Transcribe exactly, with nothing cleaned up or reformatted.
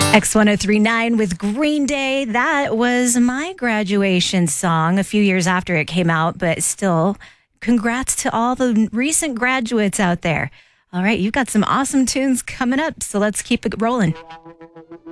X one oh three point nine with Green Day. That was my graduation song a few years after it came out, but still, congrats to all the recent graduates out there. All right, you've got some awesome tunes coming up, so let's keep it rolling.